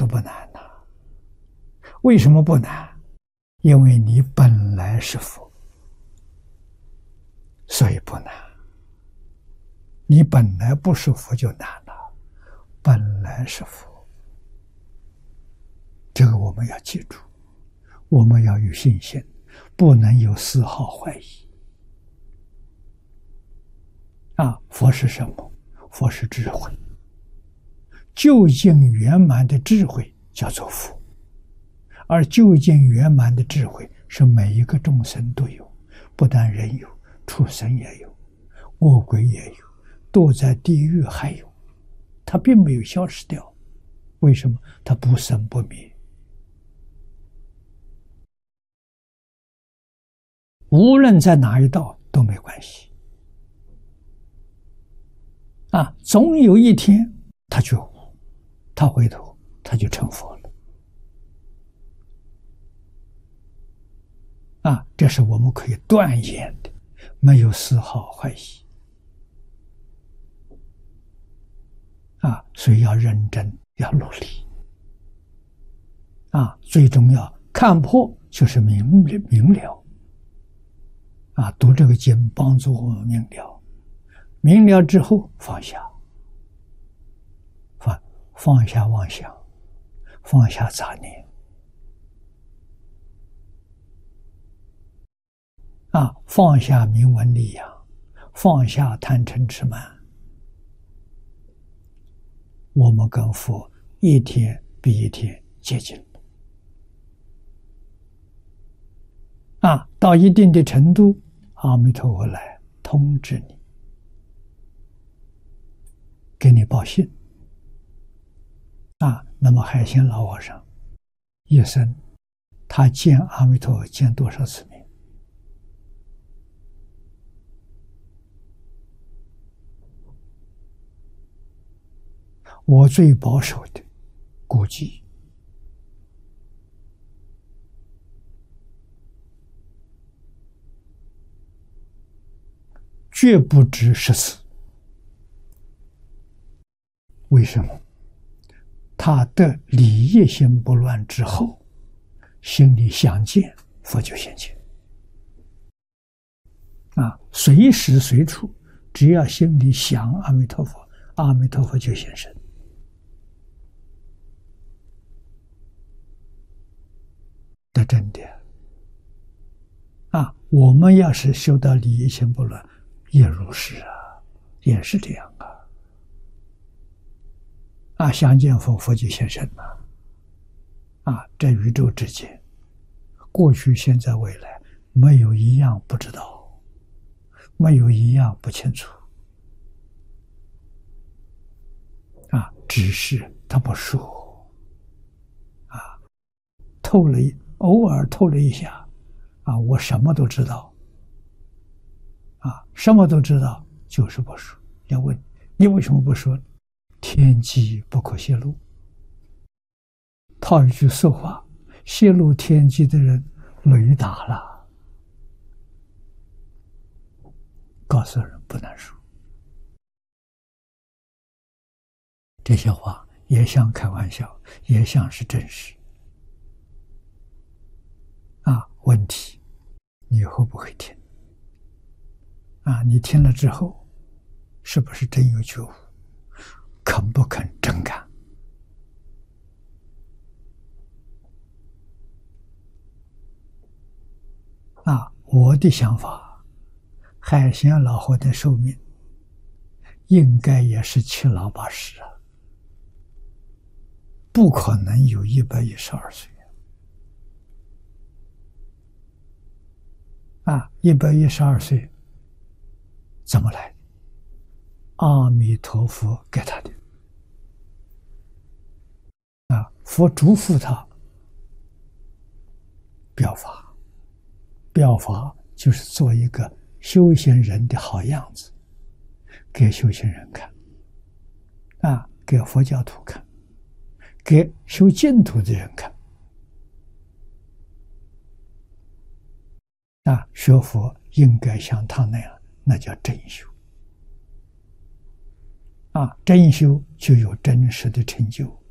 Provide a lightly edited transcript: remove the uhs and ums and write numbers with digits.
说不难呐。为什么不难？因为你本来是佛，所以不难。你本来不是佛就难了，本来是佛。这个我们要记住，我们要有信心，不能有丝毫怀疑。佛是什么？佛是智慧，究竟圆满的智慧叫做佛，而究竟圆满的智慧是每一个众生都有，不但人有，畜生也有，恶鬼也有，堕在地狱还有，它并没有消失掉。为什么？它不生不灭。无论在哪一道都没关系。总有一天他觉悟，他回头他就成佛了。这是我们可以断言的，没有丝毫怀疑。所以要认真，要努力。最重要，看破就是明了。读这个经帮助我们明了。明了之后放下，放下妄想，放下杂念，放下名闻利养，放下贪嗔痴慢。我们跟佛一天比一天接近到一定的程度，阿弥陀佛来通知你，给你报信。那么海鲜老和尚一生他见阿弥陀佛见多少次面？我最保守的估计绝不止10次。为什么？他的理业心不乱之后，心里想见佛就现前。随时随处，只要心里想阿弥陀佛，阿弥陀佛就现身。这真的我们要是修到理业心不乱，也如是也是这样相见佛，佛就现身了。这宇宙之间，过去、现在、未来，没有一样不知道，没有一样不清楚。只是他不说。偶尔透了一下，我什么都知道。什么都知道，就是不说。要问你为什么不说？天机不可泄露。套一句俗话，泄露天机的人雷打了。告诉人不能说。这些话也像开玩笑，也像是真实。问题你会不会听？你听了之后，是不是真有觉悟？肯不肯真干？我的想法，海鲜老和的寿命应该也是7老80不可能有112岁。112岁怎么来？阿弥陀佛给他的。佛嘱咐他表法，表法就是做一个修行人的好样子，给修行人看，给佛教徒看，给修净土的人看。学佛应该像他那样，那叫真修。真修就有真实的成就。